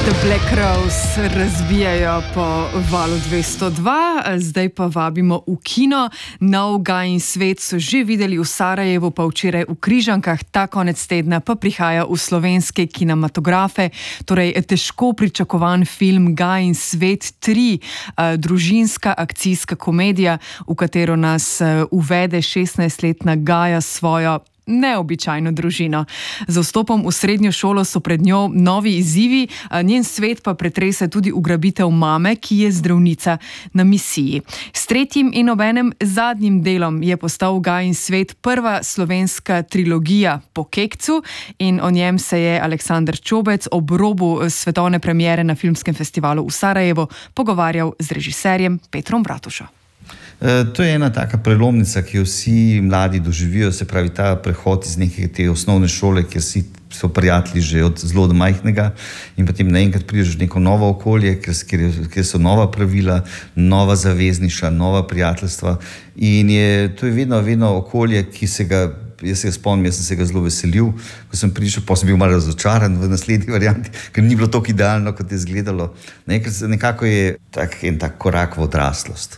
Black Crowes razbijajo po valu 202, zdaj pa vabimo v kino. Nov Gaj in svet so že videli v Sarajevu, pa včeraj v Križankah, ta konec tedna pa prihaja v slovenske kinematografe. Torej, težko pričakovan film Gaj in svet 3, družinska akcijska komedija, v katero nas uvede 16-letna Gaja svojo neobičajno družino. Z vstopom v srednjo šolo so pred njo novi izzivi, njen svet pa pretrese tudi ugrabitev mame, ki je zdravnica na misiji. S tretjim in obenem zadnjim delom je postal Gaj in svet prva slovenska trilogija po Kekcu in o njem se je Aleksander Čobec ob robu svetovne premiere na filmskem festivalu v Sarajevu pogovarjal z režiserjem Petrom Bratušo. To je ena taka prelomnica, ki jo vsi mladi doživijo, se pravi ta prehod iz neke te osnovne šole, kjer so prijatelji že od zelo majhnega in potem naenkrat prideš v neko novo okolje, kjer so nova pravila, nova zavezništva, nova prijateljstva in to je vedno okolje, ki se ga, jaz se ga spomnim, jaz sem se ga zelo veselil, ko sem prišel, pa sem bil malo razočaran v naslednji varianti, ker ni bilo tako idealno, kot je izgledalo. Nekako je en tak korak v odraslost.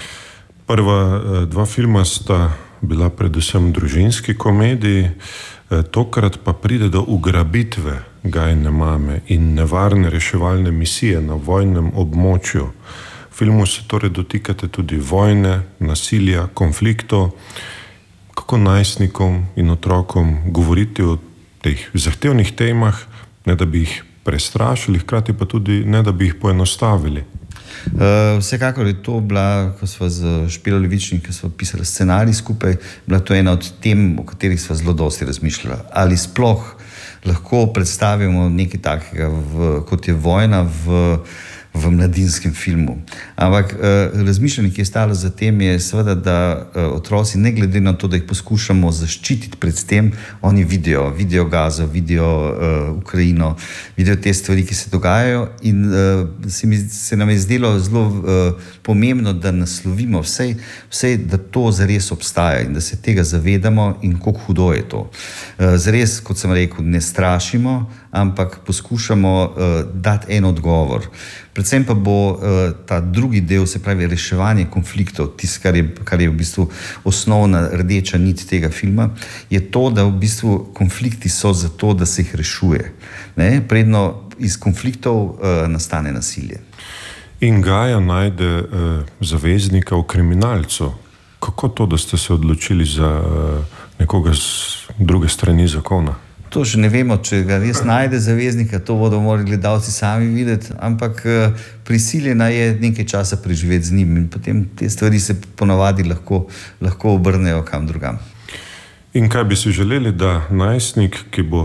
Prva dva filma sta bila predvsem družinski komediji, tokrat pa pride do ugrabitve Gajine mame in nevarne reševalne misije na vojnem območju. V filmu se torej dotikate tudi vojne, nasilja, konfliktov. Kako najstnikom in otrokom govoriti o teh zahtevnih temah, ne da bi jih prestrašili, hkrati pa tudi ne da bi jih poenostavili? Vsekakor je to bila, ko sva z Špelo Levičnik, ki sva pisala scenarij skupaj, bila to ena od tem, o katerih sva zelo dosti razmišljala. Ali sploh lahko predstavimo nekaj takega, kot je vojna v mladinskem filmu. Ampak razmišljanje, ki je stalo za tem, je seveda, da otroci, ne glede na to, da jih poskušamo zaščititi pred tem, oni vidijo Gazo, vidijo Ukrajino, vidijo te stvari, ki se dogajajo in se nam je zdelo zelo pomembno, da naslovimo vse, da to zares obstaja in da se tega zavedamo in koliko hudo je to. Zares, kot sem rekel, ne strašimo, ampak poskušamo dati en odgovor. Predvsem pa bo ta drugi del, se pravi reševanje konfliktov, tisto, kar je v bistvu osnovna rdeča nit tega filma, je to, da v bistvu konflikti so zato, da se jih rešuje. Predno iz konfliktov nastane nasilje. In Gaja najde zaveznika v kriminalcu. Kako to, da ste se odločili za nekoga z druge strani zakona? To še ne vemo, če ga res najde zaveznika, to bodo morali gledalci sami videti, ampak prisiljena je nekaj časa preživeti z njim in potem te stvari se ponavadi lahko obrnejo kam drugam. In kaj bi si želeli, da najstnik, ki bo